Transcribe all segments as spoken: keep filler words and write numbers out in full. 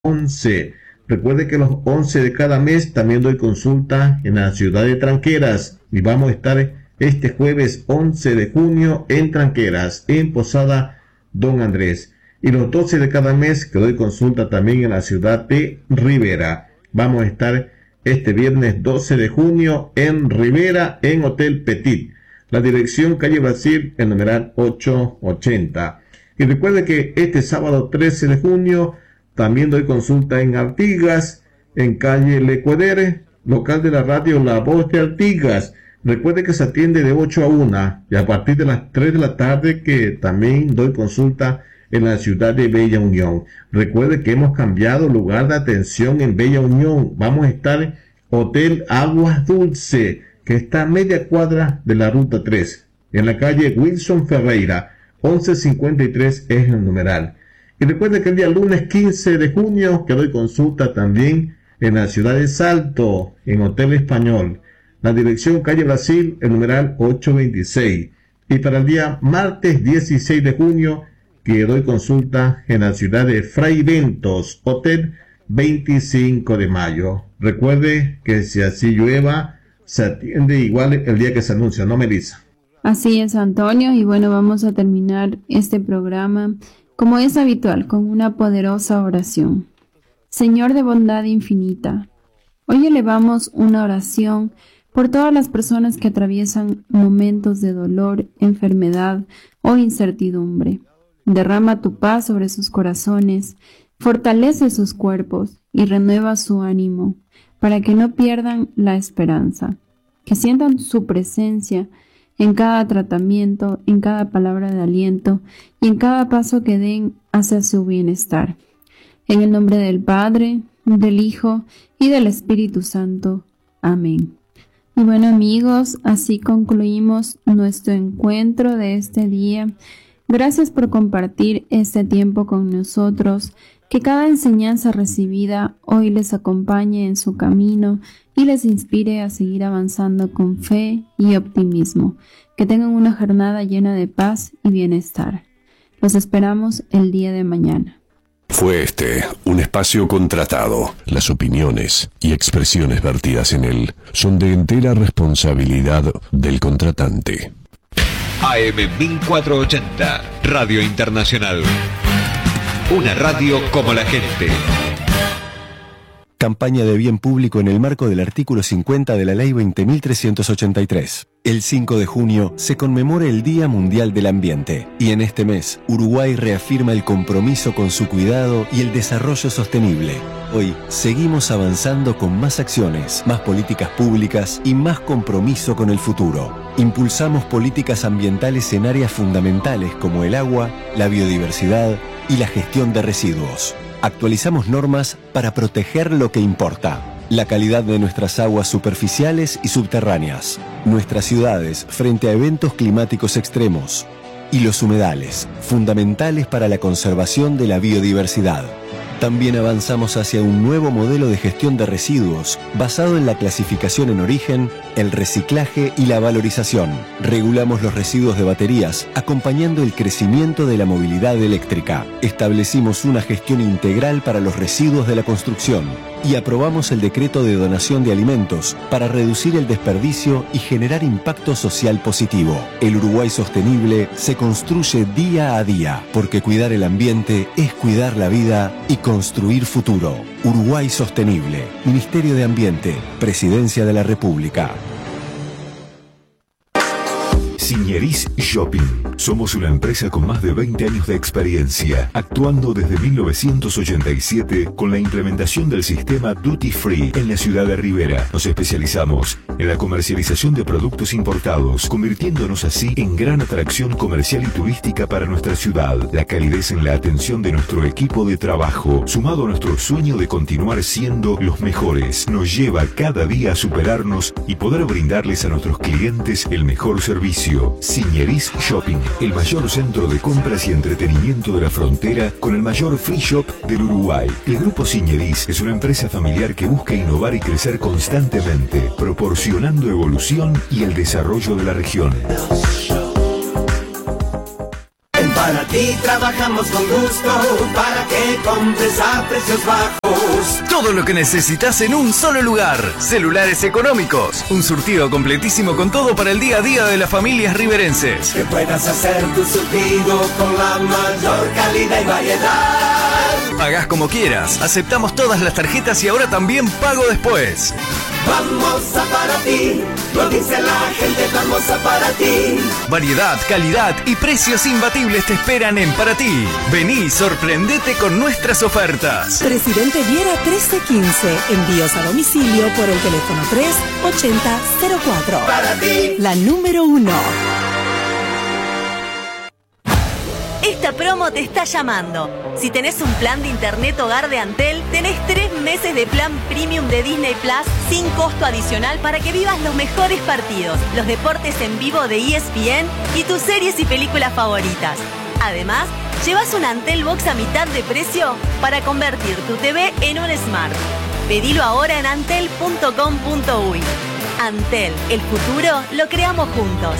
once. Recuerde que los once de cada mes también doy consulta en la ciudad de Tranqueras y vamos a estar este jueves once de junio en Tranqueras, en Posada Don Andrés. Y los doce de cada mes que doy consulta también en la ciudad de Rivera. Vamos a estar este viernes doce de junio en Rivera, en Hotel Petit. La dirección calle Brasil, el numeral ochocientos ochenta. Y recuerde que este sábado trece de junio también doy consulta en Artigas, en calle Lecuedere, local de la radio La Voz de Artigas. Recuerde que se atiende de ocho a una y a partir de las tres de la tarde que también doy consulta en la ciudad de Bella Unión. Recuerde que hemos cambiado lugar de atención en Bella Unión. Vamos a estar Hotel Aguas Dulce, que está a media cuadra de la ruta tres, en la calle Wilson Ferreira, once cincuenta y tres es el numeral. Y recuerde que el día lunes quince de junio que doy consulta también en la ciudad de Salto, en Hotel Español. La dirección calle Brasil, el numeral ochocientos veintiséis. Y para el día martes dieciséis de junio que doy consulta en la ciudad de Fray Ventos, Hotel veinticinco de mayo. Recuerde que si así llueva, se atiende igual el día que se anuncia, ¿no, Melissa? Así es, Antonio, y bueno, vamos a terminar este programa como es habitual, con una poderosa oración. Señor de bondad infinita, hoy elevamos una oración por todas las personas que atraviesan momentos de dolor, enfermedad o incertidumbre. Derrama tu paz sobre sus corazones, fortalece sus cuerpos y renueva su ánimo, para que no pierdan la esperanza, que sientan su presencia en cada tratamiento, en cada palabra de aliento y en cada paso que den hacia su bienestar. En el nombre del Padre, del Hijo y del Espíritu Santo. Amén. Y bueno, amigos, así concluimos nuestro encuentro de este día. Gracias por compartir este tiempo con nosotros. Que cada enseñanza recibida hoy les acompañe en su camino y les inspire a seguir avanzando con fe y optimismo. Que tengan una jornada llena de paz y bienestar. Los esperamos el día de mañana. Fue este un espacio contratado. Las opiniones y expresiones vertidas en él son de entera responsabilidad del contratante. A M mil cuatrocientos ochenta, Radio Internacional. Una radio como la gente. Campaña de bien público en el marco del artículo cincuenta de la Ley veinte mil trescientos ochenta y tres. El cinco de junio se conmemora el Día Mundial del Ambiente y en este mes Uruguay reafirma el compromiso con su cuidado y el desarrollo sostenible. Hoy seguimos avanzando con más acciones, más políticas públicas y más compromiso con el futuro. Impulsamos políticas ambientales en áreas fundamentales como el agua, la biodiversidad y la gestión de residuos. Actualizamos normas para proteger lo que importa. La calidad de nuestras aguas superficiales y subterráneas, nuestras ciudades frente a eventos climáticos extremos y los humedales, fundamentales para la conservación de la biodiversidad. También avanzamos hacia un nuevo modelo de gestión de residuos basado en la clasificación en origen, el reciclaje y la valorización. Regulamos los residuos de baterías, acompañando el crecimiento de la movilidad eléctrica. Establecimos una gestión integral para los residuos de la construcción y aprobamos el decreto de donación de alimentos para reducir el desperdicio y generar impacto social positivo. El Uruguay sostenible se construye día a día, porque cuidar el ambiente es cuidar la vida y construir futuro. Uruguay Sostenible, Ministerio de Ambiente, Presidencia de la República. Signeris Shopping. Somos una empresa con más de veinte años de experiencia, actuando desde mil novecientos ochenta y siete con la implementación del sistema Duty Free en la ciudad de Rivera. Nos especializamos en la comercialización de productos importados, convirtiéndonos así en gran atracción comercial y turística para nuestra ciudad. La calidez en la atención de nuestro equipo de trabajo, sumado a nuestro sueño de continuar siendo los mejores, nos lleva cada día a superarnos y poder brindarles a nuestros clientes el mejor servicio. Signeris Shopping, el mayor centro de compras y entretenimiento de la frontera con el mayor free shop del Uruguay. El Grupo Signeris es una empresa familiar que busca innovar y crecer constantemente, proporcionando evolución y el desarrollo de la región. Para ti trabajamos con gusto, para que compres a precios bajos. Todo lo que necesitas en un solo lugar. Celulares económicos. Un surtido completísimo con todo para el día a día de las familias riverenses. Que puedas hacer tu surtido con la mayor calidad y variedad. Pagás como quieras. Aceptamos todas las tarjetas y ahora también pago después. Vamos a para ti, lo dice la gente, vamos a para ti. Variedad, calidad y precios imbatibles te esperan en Para Ti. Vení, sorprendete con nuestras ofertas. Presidente Viera trece quince. Envíos a domicilio por el teléfono tres ochenta cero cuatro. Para ti. La número uno. Esta promo te está llamando. Si tenés un plan de internet hogar de Antel, tenés tres meses de plan premium de Disney Plus sin costo adicional para que vivas los mejores partidos, los deportes en vivo de E S P N y tus series y películas favoritas. Además, llevas un Antel Box a mitad de precio para convertir tu T V en un Smart. Pedilo ahora en antel punto com punto uy. Antel, el futuro lo creamos juntos.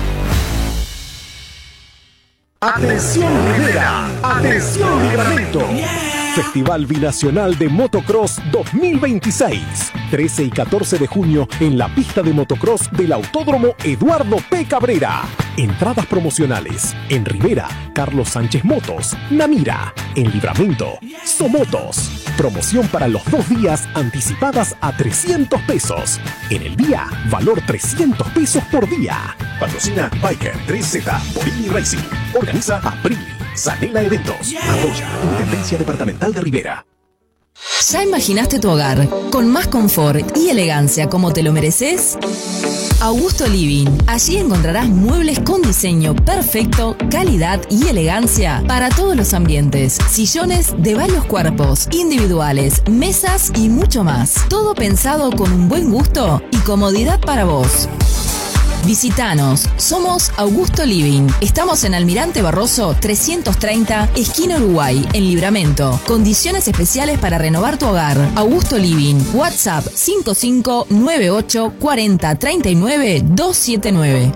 Atención Rivera, atención Livramento. Festival Binacional de Motocross dos mil veintiséis. trece y catorce de junio en la pista de motocross del Autódromo Eduardo P. Cabrera. Entradas promocionales en Rivera, Carlos Sánchez Motos, Namira. En Livramento, Somotos. Promoción para los dos días anticipadas a trescientos pesos. En el día, valor trescientos pesos por día. Patrocina Biker tres Z, Bolini Racing. Organiza April. Sanela Eventos. Apoya Intendencia Departamental de Rivera. ¿Ya imaginaste tu hogar con más confort y elegancia como te lo mereces? Augusto Living. Allí encontrarás muebles con diseño perfecto, calidad y elegancia para todos los ambientes. Sillones de varios cuerpos, individuales, mesas y mucho más. Todo pensado con un buen gusto y comodidad para vos. Visítanos, somos Augusto Living. Estamos en Almirante Barroso trescientos treinta, esquina Uruguay, en Livramento. Condiciones especiales para renovar tu hogar. Augusto Living. WhatsApp cinco cinco nueve ocho cuatro cero tres nueve dos siete nueve.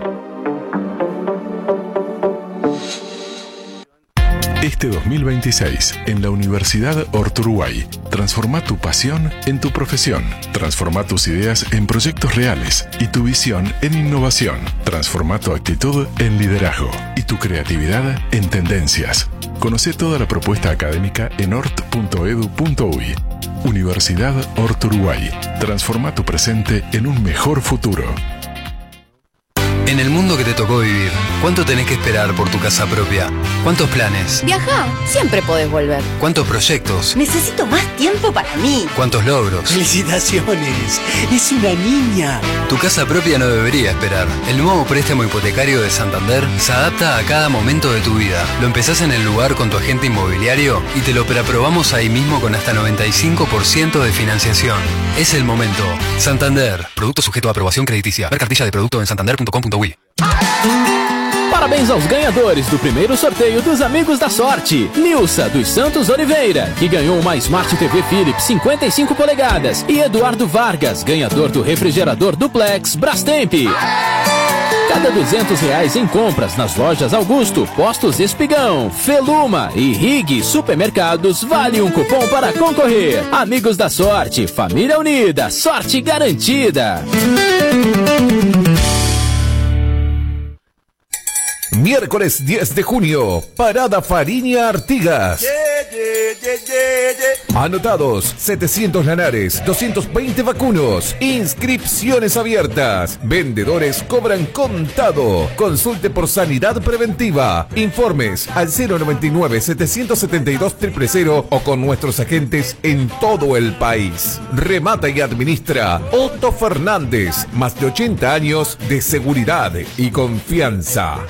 Este dos mil veintiséis, en la Universidad Orturuguay, transforma tu pasión en tu profesión. Transforma tus ideas en proyectos reales y tu visión en innovación. Transforma tu actitud en liderazgo y tu creatividad en tendencias. Conoce toda la propuesta académica en ort punto edu punto uy. Universidad Orturuguay. Transforma tu presente en un mejor futuro. En el mundo que te tocó vivir, ¿cuánto tenés que esperar por tu casa propia? ¿Cuántos planes? Viajá, siempre podés volver. ¿Cuántos proyectos? Necesito más tiempo para mí. ¿Cuántos logros? ¡Felicitaciones! ¡Es una niña! Tu casa propia no debería esperar. El nuevo préstamo hipotecario de Santander se adapta a cada momento de tu vida. Lo empezás en el lugar con tu agente inmobiliario y te lo preaprobamos ahí mismo con hasta noventa y cinco por ciento de financiación. Es el momento. Santander. Producto sujeto a aprobación crediticia. Ver cartilla de producto en santander punto com punto uy. Parabéns aos ganhadores do primeiro sorteio dos Amigos da Sorte. Nilsa dos Santos Oliveira, que ganhou uma Smart T V Philips cinquenta e cinco polegadas. E Eduardo Vargas, ganhador do refrigerador Duplex Brastemp. Cada duzentos reais em compras nas lojas Augusto, Postos Espigão, Feluma e Rig Supermercados vale um cupom para concorrer. Amigos da Sorte, família unida, sorte garantida. Miércoles diez de junio, Parada Fariña Artigas. Yeah, yeah, yeah, yeah, yeah. Anotados, setecientos lanares, doscientos veinte vacunos. Inscripciones abiertas. Vendedores cobran contado. Consulte por sanidad preventiva. Informes al cero noventa y nueve, setecientos setenta y dos, cero cero cero o con nuestros agentes en todo el país. Remata y administra Otto Fernández. Más de ochenta años de seguridad y confianza.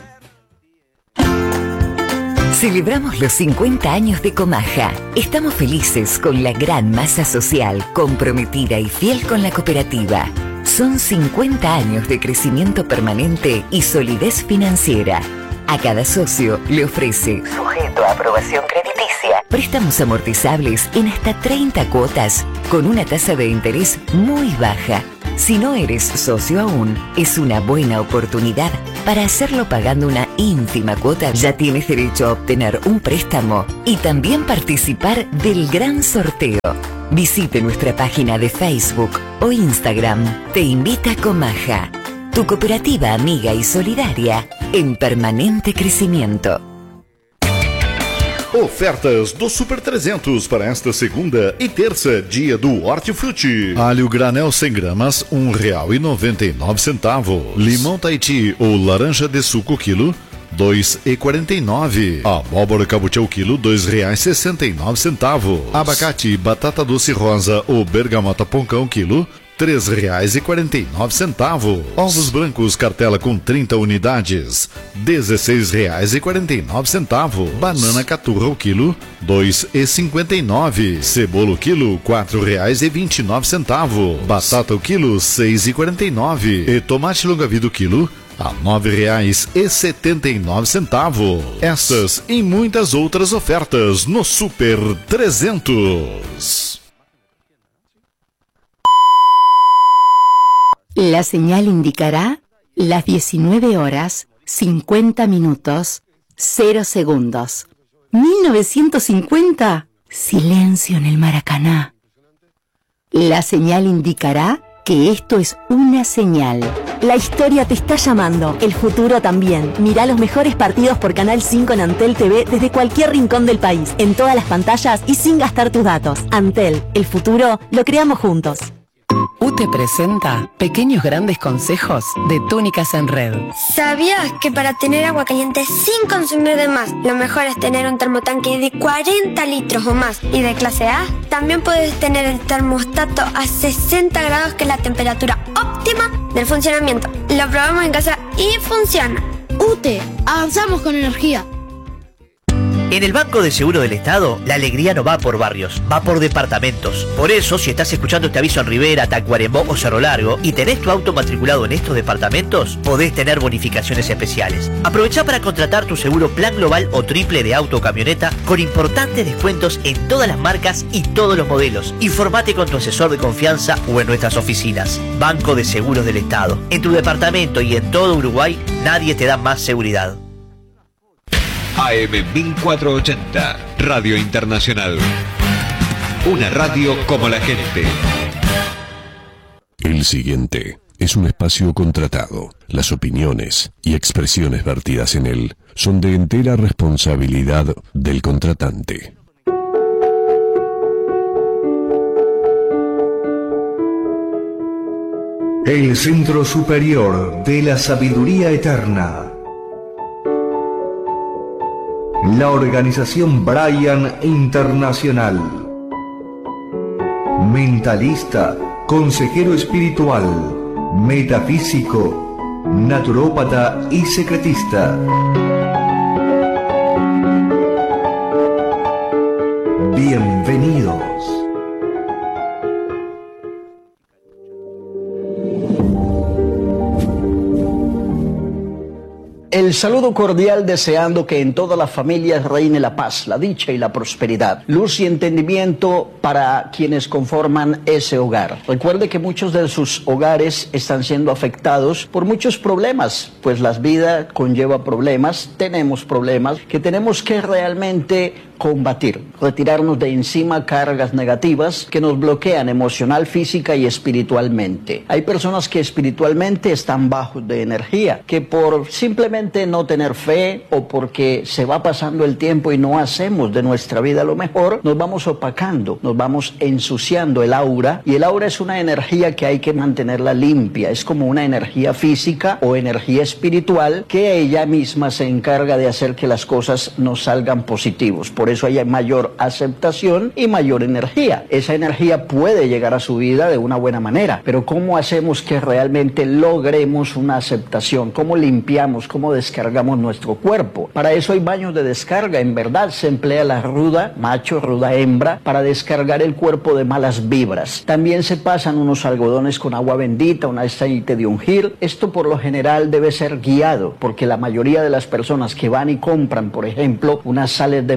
Celebramos los cincuenta años de Comaja. Estamos felices con la gran masa social, comprometida y fiel con la cooperativa. Son cincuenta años de crecimiento permanente y solidez financiera. A cada socio le ofrece, sujeto a aprobación crediticia, préstamos amortizables en hasta treinta cuotas con una tasa de interés muy baja. Si no eres socio aún, es una buena oportunidad para hacerlo pagando una ínfima cuota. Ya tienes derecho a obtener un préstamo y también participar del gran sorteo. Visite nuestra página de Facebook o Instagram. Te invita Comaja, tu cooperativa amiga y solidaria en permanente crescimento. Ofertas do Super trezentos para esta segunda e terça, dia do Hortifruti. Alho granel cem gramas, um real e noventa e nove centavos. Limão Tahiti ou laranja de suco quilo, dois e quarenta e nove. Abóbora cabotiá quilo, dois reais e sessenta e nove centavos. Abacate, batata doce rosa ou bergamota poncão quilo, três reais e quarenta e nove centavos. Ovos brancos cartela com trinta unidades, dezesseis reais e quarenta e nove centavos. Banana caturra o quilo, dois e cinquenta e nove. Cebola o quilo, quatro reais e vinte e nove centavos. Batata o quilo, seis e quarenta e nove. E tomate longa-vida o quilo a nove reais e setenta e nove centavos. Essas e muitas outras ofertas no Super trezentos. La señal indicará las diecinueve horas, cincuenta minutos, cero segundos. mil novecientos cincuenta, silencio en el Maracaná. La señal indicará que esto es una señal. La historia te está llamando, el futuro también. Mirá los mejores partidos por Canal cinco en Antel T V desde cualquier rincón del país, en todas las pantallas y sin gastar tus datos. Antel, el futuro lo creamos juntos. U T E presenta Pequeños Grandes Consejos de Túnicas en Red. ¿Sabías que para tener agua caliente sin consumir de más, lo mejor es tener un termotanque de cuarenta litros o más y de clase A? También puedes tener el termostato a sesenta grados, que es la temperatura óptima del funcionamiento. Lo probamos en casa y funciona. U T E, avanzamos con energía. En el Banco de Seguro del Estado, la alegría no va por barrios, va por departamentos. Por eso, si estás escuchando este aviso en Rivera, Tacuarembó o Cerro Largo y tenés tu auto matriculado en estos departamentos, podés tener bonificaciones especiales. Aprovechá para contratar tu seguro plan global o triple de auto o camioneta con importantes descuentos en todas las marcas y todos los modelos. Informate con tu asesor de confianza o en nuestras oficinas. Banco de Seguros del Estado. En tu departamento y en todo Uruguay, nadie te da más seguridad. A M mil cuatrocientos ochenta, Radio Internacional. Una radio como la gente. El siguiente es un espacio contratado. Las opiniones y expresiones vertidas en él son de entera responsabilidad del contratante. El Centro Superior de la Sabiduría Eterna. La organización Brian Internacional. Mentalista, consejero espiritual, metafísico, naturópata y secretista. Bienvenidos. El saludo cordial, deseando que en todas las familias reine la paz, la dicha y la prosperidad. Luz y entendimiento para quienes conforman ese hogar. Recuerde que muchos de sus hogares están siendo afectados por muchos problemas, pues la vida conlleva problemas, tenemos problemas que tenemos que realmente combatir, retirarnos de encima cargas negativas que nos bloquean emocional, física y espiritualmente. Hay personas que espiritualmente están bajos de energía, que por simplemente no tener fe o porque se va pasando el tiempo y no hacemos de nuestra vida lo mejor, nos vamos opacando, nos vamos ensuciando el aura, y el aura es una energía que hay que mantenerla limpia, es como una energía física o energía espiritual que ella misma se encarga de hacer que las cosas nos salgan positivos. Por eso hay mayor aceptación y mayor energía. Esa energía puede llegar a su vida de una buena manera, pero ¿cómo hacemos que realmente logremos una aceptación? ¿Cómo limpiamos? ¿Cómo descargamos nuestro cuerpo? Para eso hay baños de descarga. En verdad se emplea la ruda macho, ruda hembra, para descargar el cuerpo de malas vibras. También se pasan unos algodones con agua bendita, un aceite de ungir. Esto por lo general debe ser guiado, porque la mayoría de las personas que van y compran, por ejemplo, unas sales de mar para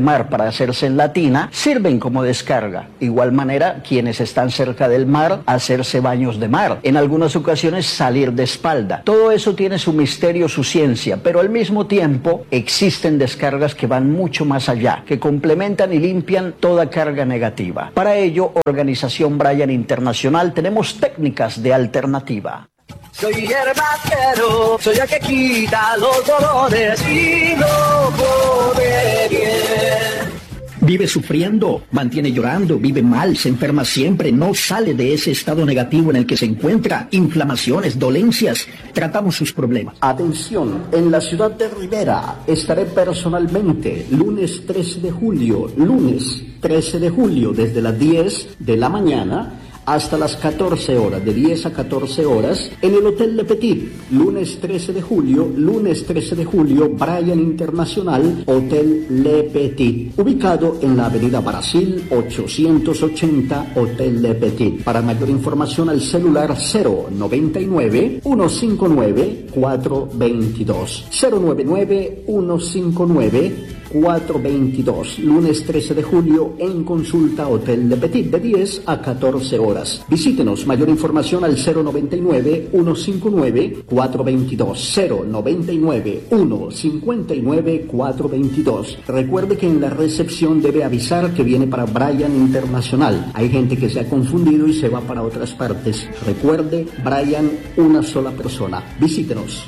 para hacerse en la tina, sirven como descarga. Igual manera, quienes están cerca del mar, hacerse baños de mar. En algunas ocasiones salir de espalda. Todo eso tiene su misterio, su ciencia, pero al mismo tiempo existen descargas que van mucho más allá, que complementan y limpian toda carga negativa. Para ello, Organización Brian Internacional, tenemos técnicas de alternativa. Soy hierbacero, soy el que quita los dolores y lo pone bien. Vive sufriendo, mantiene llorando, vive mal, se enferma siempre, no sale de ese estado negativo en el que se encuentra, inflamaciones, dolencias, tratamos sus problemas. Atención, en la ciudad de Rivera estaré personalmente lunes trece de julio, lunes trece de julio desde las diez de la mañana hasta las catorce horas, de diez a catorce horas, en el Hotel Le Petit, lunes trece de julio, lunes trece de julio, Brian Internacional, Hotel Le Petit, ubicado en la avenida Brasil ochocientos ochenta, Hotel Le Petit. Para mayor información al celular cero noventa y nueve, ciento cincuenta y nueve, cuatrocientos veintidós, cero noventa y nueve, ciento cincuenta y nueve, cuatrocientos veintidós, lunes trece de julio en consulta Hotel Le Petit de diez a catorce horas. Visítenos, mayor información al cero noventa y nueve, ciento cincuenta y nueve, cuatrocientos veintidós, cero noventa y nueve, ciento cincuenta y nueve, cuatrocientos veintidós. Recuerde que en la recepción debe avisar que viene para Brian Internacional. Hay gente que se ha confundido y se va para otras partes. Recuerde, Brian, una sola persona. Visítenos.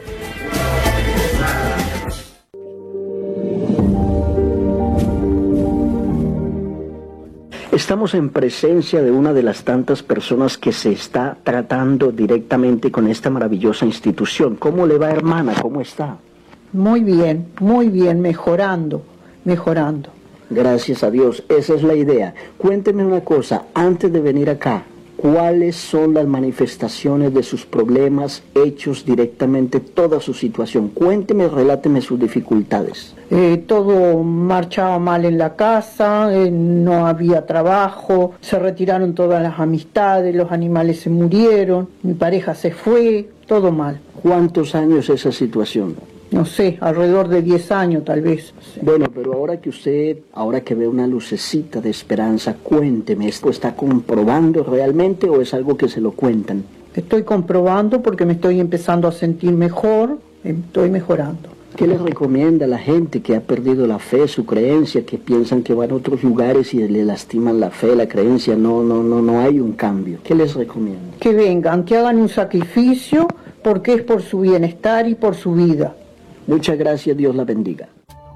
Estamos en presencia de una de las tantas personas que se está tratando directamente con esta maravillosa institución. ¿Cómo le va, hermana? ¿Cómo está? Muy bien, muy bien, mejorando, mejorando. Gracias a Dios, esa es la idea. Cuénteme una cosa, antes de venir acá, ¿cuáles son las manifestaciones de sus problemas hechos directamente toda su situación? Cuénteme, reláteme sus dificultades. Eh, todo marchaba mal en la casa, eh, no había trabajo, se retiraron todas las amistades, los animales se murieron, mi pareja se fue, todo mal. ¿Cuántos años esa situación? No sé, alrededor de diez años tal vez. Sí. Bueno, pero ahora que usted, ahora que ve una lucecita de esperanza, cuénteme, ¿esto está comprobando realmente o es algo que se lo cuentan? Estoy comprobando porque me estoy empezando a sentir mejor, estoy mejorando. ¿Qué les recomienda a la gente que ha perdido la fe, su creencia, que piensan que van a otros lugares y le lastiman la fe, la creencia? No, no, no, no hay un cambio. ¿Qué les recomienda? Que vengan, que hagan un sacrificio porque es por su bienestar y por su vida. Muchas gracias, Dios la bendiga.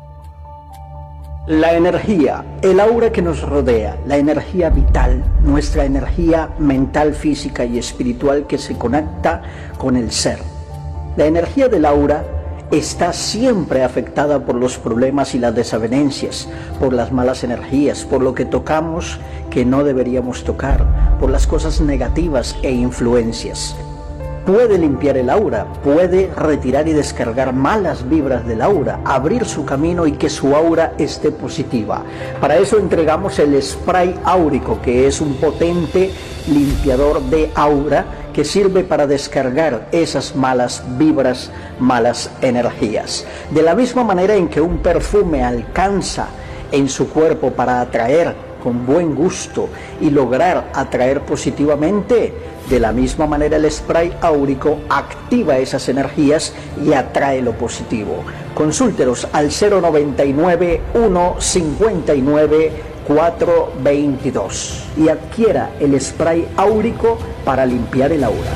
La energía, el aura que nos rodea, la energía vital, nuestra energía mental, física y espiritual que se conecta con el ser. La energía del aura está siempre afectada por los problemas y las desavenencias, por las malas energías, por lo que tocamos que no deberíamos tocar, por las cosas negativas e influencias. Puede limpiar el aura, puede retirar y descargar malas vibras del aura, abrir su camino y que su aura esté positiva. Para eso entregamos el spray áurico, que es un potente limpiador de aura que sirve para descargar esas malas vibras, malas energías. De la misma manera en que un perfume alcanza en su cuerpo para atraer con buen gusto y lograr atraer positivamente, de la misma manera el spray áurico activa esas energías y atrae lo positivo. Consúltelos al cero noventa y nueve, ciento cincuenta y nueve, cuatrocientos veintidós y adquiera el spray áurico para limpiar el aura.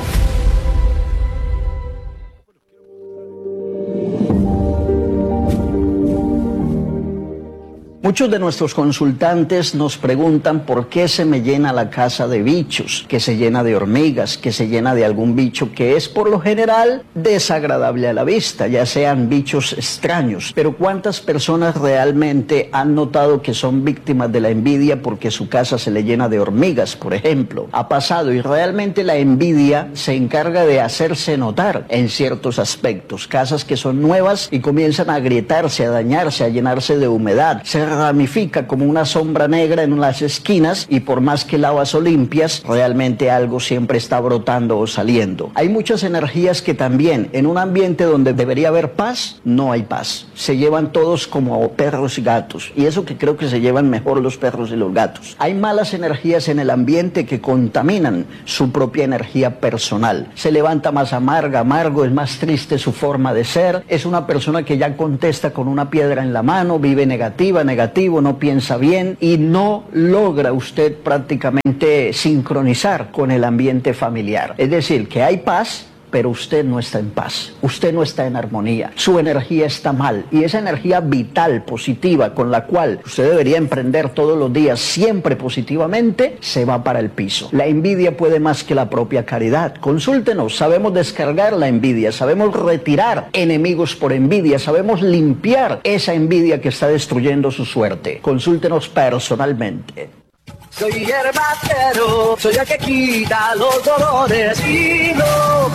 Muchos de nuestros consultantes nos preguntan por qué se me llena la casa de bichos, que se llena de hormigas, que se llena de algún bicho que es por lo general desagradable a la vista, ya sean bichos extraños. Pero ¿cuántas personas realmente han notado que son víctimas de la envidia porque su casa se le llena de hormigas, por ejemplo? Ha pasado y realmente la envidia se encarga de hacerse notar en ciertos aspectos. Casas que son nuevas y comienzan a agrietarse, a dañarse, a llenarse de humedad, se ramifica como una sombra negra en las esquinas y por más que lavas o limpias, realmente algo siempre está brotando o saliendo. Hay muchas energías que también en un ambiente donde debería haber paz, no hay paz. Se llevan todos como perros y gatos, y eso que creo que se llevan mejor los perros y los gatos. Hay malas energías en el ambiente que contaminan su propia energía personal. Se levanta más amarga, amargo, es más triste su forma de ser, es una persona que ya contesta con una piedra en la mano, vive negativa, negativo, no piensa bien y no logra usted prácticamente sincronizar con el ambiente familiar. Es decir, que hay paz, pero usted no está en paz, usted no está en armonía, su energía está mal, y esa energía vital, positiva, con la cual usted debería emprender todos los días siempre positivamente, se va para el piso. La envidia puede más que la propia caridad. Consúltenos, sabemos descargar la envidia, sabemos retirar enemigos por envidia, sabemos limpiar esa envidia que está destruyendo su suerte. Consúltenos personalmente. Soy hierbacero, soy el que quita los dolores y no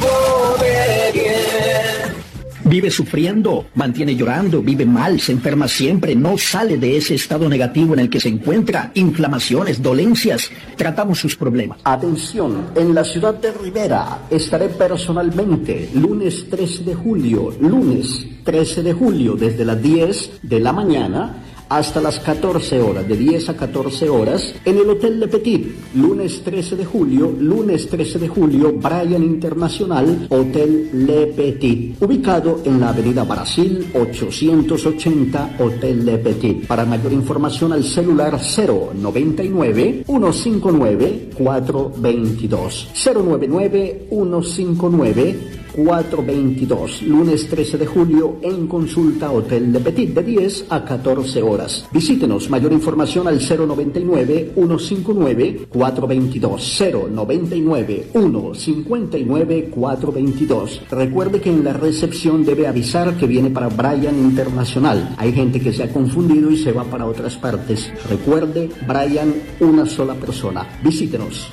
pone bien. Vive sufriendo, mantiene llorando, vive mal, se enferma siempre, no sale de ese estado negativo en el que se encuentra, inflamaciones, dolencias, tratamos sus problemas. Atención, en la ciudad de Rivera estaré personalmente lunes trece de julio, lunes trece de julio desde las diez de la mañana hasta las catorce horas, de diez a catorce horas, en el Hotel Le Petit, lunes trece de julio, lunes trece de julio, Bryan Internacional, Hotel Le Petit, ubicado en la avenida Brasil ochocientos ochenta, Hotel Le Petit. Para mayor información al celular cero noventa y nueve, ciento cincuenta y nueve, cuatrocientos veintidós, cero noventa y nueve, ciento cincuenta y nueve, cuatrocientos veintidós, lunes trece de julio en consulta Hotel Le Petit de diez a catorce horas. Visítenos, mayor información al cero noventa y nueve, ciento cincuenta y nueve, cuatrocientos veintidós, cero noventa y nueve, ciento cincuenta y nueve, cuatrocientos veintidós. Recuerde que en la recepción debe avisar que viene para Bryan Internacional. Hay gente que se ha confundido y se va para otras partes. Recuerde, Bryan, una sola persona. Visítenos.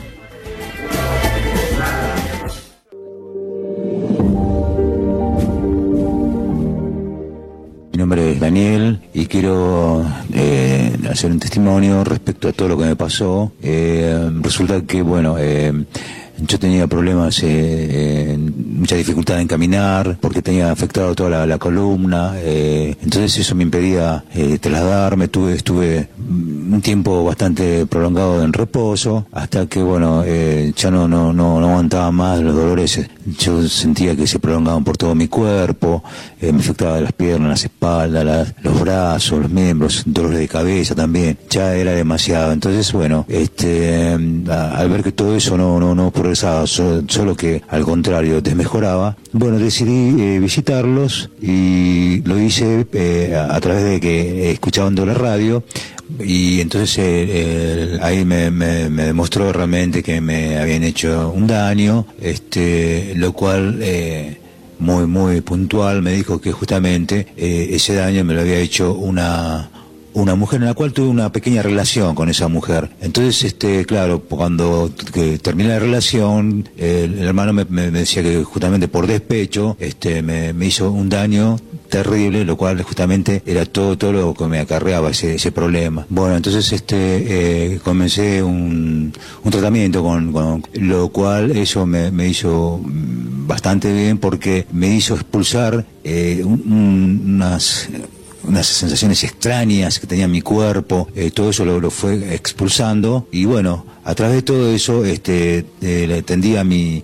Mi nombre es Daniel y quiero eh, hacer un testimonio respecto a todo lo que me pasó. Eh, resulta que, bueno, eh, yo tenía problemas, eh, eh, mucha dificultad en caminar, porque tenía afectado toda la, la columna, eh, entonces eso me impedía eh, trasladarme, tuve, estuve un tiempo bastante prolongado en reposo, hasta que, bueno, eh, ya no, no, no, no aguantaba más los dolores, yo sentía que se prolongaban por todo mi cuerpo, eh, me afectaba las piernas, las espaldas, las, los brazos, los miembros, dolores de cabeza también, ya era demasiado, entonces, bueno, este, al ver que todo eso no, no, no progresaba, solo, solo que al contrario desmejoraba, bueno, decidí eh, visitarlos y lo hice eh, a, a través de que escuchando la radio. Y entonces eh, eh, ahí me, me, me demostró realmente que me habían hecho un daño, este, lo cual eh, muy muy puntual me dijo que justamente eh, ese daño me lo había hecho una una mujer en la cual tuve una pequeña relación con esa mujer. Entonces, este, claro, cuando que terminé la relación, el, el hermano me, me decía que justamente por despecho, este, me, me hizo un daño terrible, lo cual justamente era todo todo lo que me acarreaba ese, ese problema. Bueno, entonces este eh, comencé un, un tratamiento con, con lo cual eso me, me hizo bastante bien porque me hizo expulsar eh, un, un, unas unas sensaciones extrañas que tenía en mi cuerpo, eh, todo eso lo, lo fue expulsando y bueno, a través de todo eso este eh, tendía a mi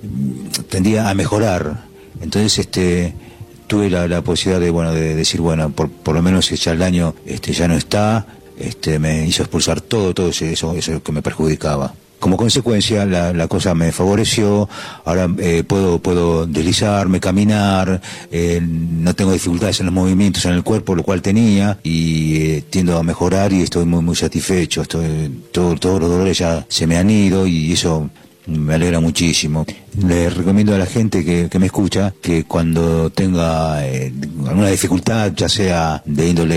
tendía a mejorar. Entonces este tuve la, la posibilidad de bueno de decir bueno por, por lo menos ya el daño este ya no está, este me hizo expulsar todo todo eso eso, eso que me perjudicaba. Como consecuencia, la, la cosa me favoreció, ahora eh, puedo puedo deslizarme, caminar, eh, no tengo dificultades en los movimientos en el cuerpo, lo cual tenía, y eh, tiendo a mejorar y estoy muy muy satisfecho. Estoy, todo, todos los dolores ya se me han ido y eso me alegra muchísimo. Le recomiendo a la gente que, que me escucha que cuando tenga eh, alguna dificultad, ya sea de índole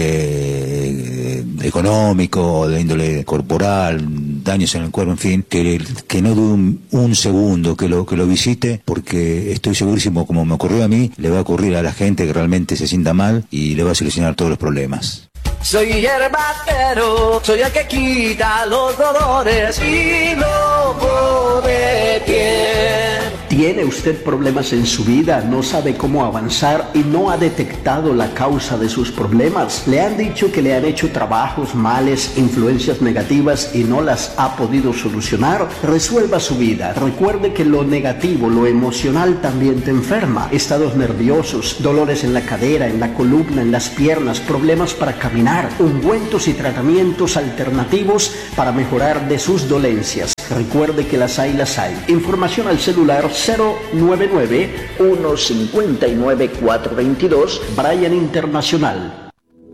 eh, económico o de índole corporal, daños en el cuerpo, en fin, que, que no dude un, un segundo, que lo, que lo visite, porque estoy segurísimo, como me ocurrió a mí, le va a ocurrir a la gente que realmente se sienta mal y le va a solucionar todos los problemas. Soy hierbacero, soy el que quita los dolores y lobo de piel. ¿Tiene usted problemas en su vida? ¿No sabe cómo avanzar y no ha detectado la causa de sus problemas? ¿Le han dicho que le han hecho trabajos, males, influencias negativas y no las ha podido solucionar? Resuelva su vida. Recuerde que lo negativo, lo emocional también te enferma. Estados nerviosos, dolores en la cadera, en la columna, en las piernas, problemas para caminar, ungüentos y tratamientos alternativos para mejorar de sus dolencias. Recuerde que las hay, las hay. Información al celular cero nueve nueve, uno cinco nueve, cuatro dos dos, Brian Internacional.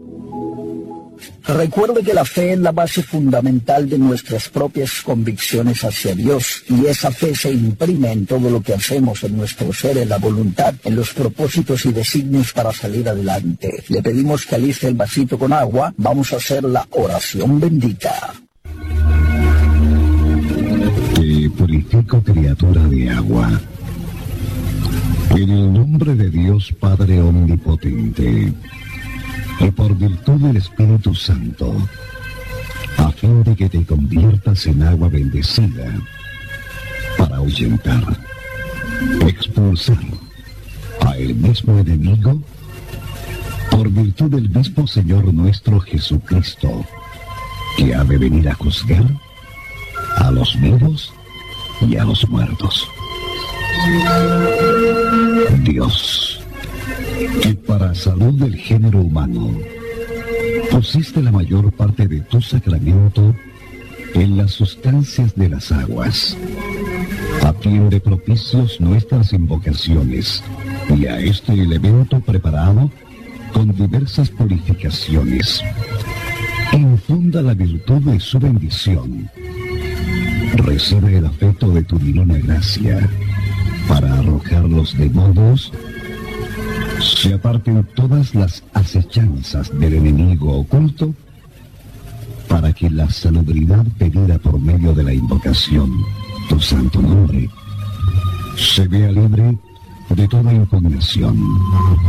Recuerde que la fe es la base fundamental de nuestras propias convicciones hacia Dios, y esa fe se imprime en todo lo que hacemos, en nuestro ser, en la voluntad, en los propósitos y designios para salir adelante. Le pedimos que aliste el vasito con agua. Vamos a hacer la oración bendita. Te purifico, criatura de agua, en el nombre de Dios Padre Omnipotente, y por virtud del Espíritu Santo, a fin de que te conviertas en agua bendecida, para ahuyentar, expulsar a el mismo enemigo, por virtud del mismo Señor nuestro Jesucristo, que ha de venir a juzgar a los vivos y a los muertos. Dios, que para salud del género humano pusiste la mayor parte de tu sacramento en las sustancias de las aguas, atiende propicios nuestras invocaciones y a este elemento preparado con diversas purificaciones. Infunda la virtud de su bendición. Recibe el afecto de tu divina gracia para arrojar los demonios, se aparten todas las acechanzas del enemigo oculto, para que la salubridad pedida por medio de la invocación, tu santo nombre, se vea libre de toda impugnación.